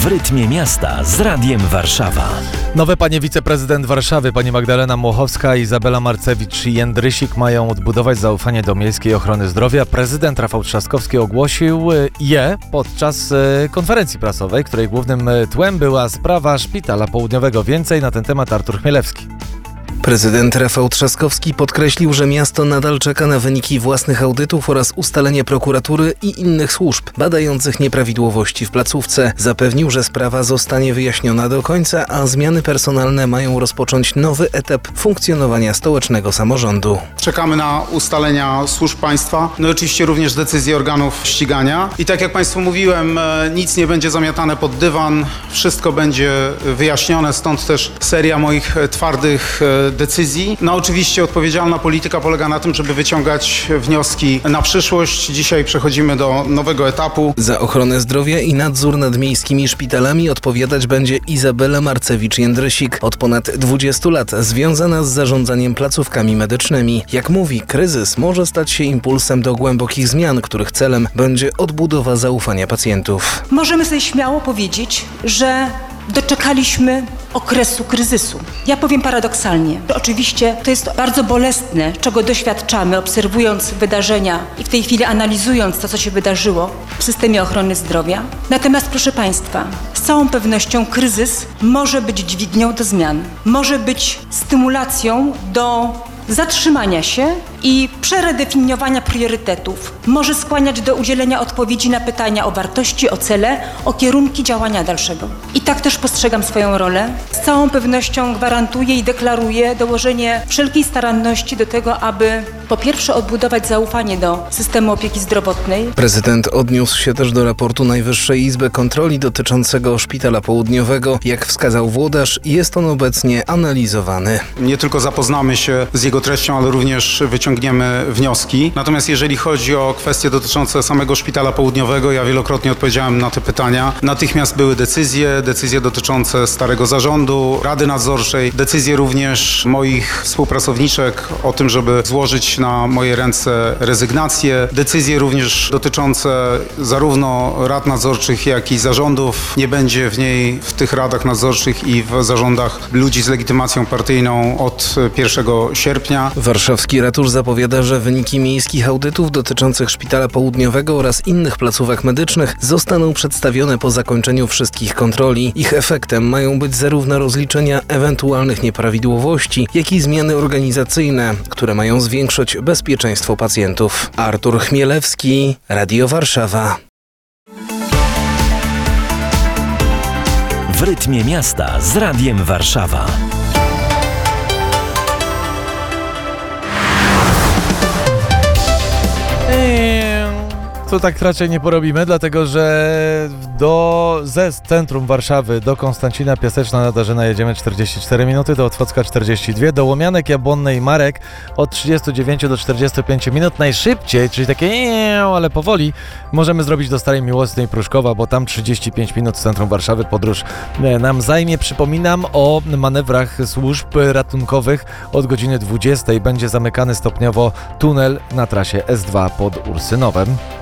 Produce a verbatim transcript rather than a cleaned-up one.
W rytmie miasta z Radiem Warszawa. Nowe panie wiceprezydent Warszawy, pani Magdalena Muchowska i Izabela Marcewicz-Jędrysik mają odbudować zaufanie do miejskiej ochrony zdrowia. Prezydent Rafał Trzaskowski ogłosił je podczas konferencji prasowej, której głównym tłem była sprawa Szpitala Południowego. Więcej na ten temat Artur Chmielewski. Prezydent Rafał Trzaskowski podkreślił, że miasto nadal czeka na wyniki własnych audytów oraz ustalenie prokuratury i innych służb badających nieprawidłowości w placówce. Zapewnił, że sprawa zostanie wyjaśniona do końca, a zmiany personalne mają rozpocząć nowy etap funkcjonowania stołecznego samorządu. Czekamy na ustalenia służb państwa, no i oczywiście również decyzje organów ścigania. I tak jak Państwu mówiłem, nic nie będzie zamiatane pod dywan, wszystko będzie wyjaśnione, stąd też seria moich twardych decyzji. No oczywiście odpowiedzialna polityka polega na tym, żeby wyciągać wnioski na przyszłość. Dzisiaj przechodzimy do nowego etapu. Za ochronę zdrowia i nadzór nad miejskimi szpitalami odpowiadać będzie Izabela Marcewicz-Jędrysik, od ponad dwudziestu lat związana z zarządzaniem placówkami medycznymi. Jak mówi, kryzys może stać się impulsem do głębokich zmian, których celem będzie odbudowa zaufania pacjentów. Możemy sobie śmiało powiedzieć, że doczekaliśmy okresu kryzysu. Ja powiem paradoksalnie. Oczywiście to jest bardzo bolesne, czego doświadczamy, obserwując wydarzenia i w tej chwili analizując to, co się wydarzyło w systemie ochrony zdrowia. Natomiast, proszę Państwa, z całą pewnością kryzys może być dźwignią do zmian. Może być stymulacją do zatrzymania się i przeredefiniowania priorytetów. Może skłaniać do udzielenia odpowiedzi na pytania o wartości, o cele, o kierunki działania dalszego. I tak też postrzegam swoją rolę. Z całą pewnością gwarantuję i deklaruję dołożenie wszelkiej staranności do tego, aby po pierwsze odbudować zaufanie do systemu opieki zdrowotnej. Prezydent odniósł się też do raportu Najwyższej Izby Kontroli dotyczącego Szpitala Południowego. Jak wskazał włodarz, jest on obecnie analizowany. Nie tylko zapoznamy się z jego treścią, ale również wyciągniemy wnioski. Natomiast jeżeli chodzi o kwestie dotyczące samego Szpitala Południowego, ja wielokrotnie odpowiedziałem na te pytania. Natychmiast były decyzje, decyzje dotyczące starego zarządu, Rady Nadzorczej, decyzje również moich współpracowniczek o tym, żeby złożyć na moje ręce rezygnację. Decyzje również dotyczące zarówno rad nadzorczych, jak i zarządów. Nie będzie w niej, w tych radach nadzorczych i w zarządach ludzi z legitymacją partyjną od pierwszego sierpnia. Warszawski ratusz zapowiada, że wyniki miejskich audytów dotyczących Szpitala Południowego oraz innych placówek medycznych zostaną przedstawione po zakończeniu wszystkich kontroli. Ich efektem mają być zarówno rozliczenia ewentualnych nieprawidłowości, jak i zmiany organizacyjne, które mają zwiększyć bezpieczeństwo pacjentów. Artur Chmielewski, Radio Warszawa. W rytmie miasta z Radiem Warszawa. To tak raczej nie porobimy, dlatego że do, ze centrum Warszawy do Konstancina Piaseczna nad Darzyna jedziemy czterdzieści cztery minuty, do Otwocka czterdzieści dwa, do Łomianek, Jabłonnej i Marek od trzydziestu dziewięciu do czterdziestu pięciu minut. Najszybciej, czyli takie ale powoli, możemy zrobić do Starej Miłosnej Pruszkowa, bo tam trzydzieści pięć minut z centrum Warszawy podróż nam zajmie. Przypominam o manewrach służb ratunkowych. Od godziny dwudziestej będzie zamykany stopniowo tunel na trasie S dwa pod Ursynowem.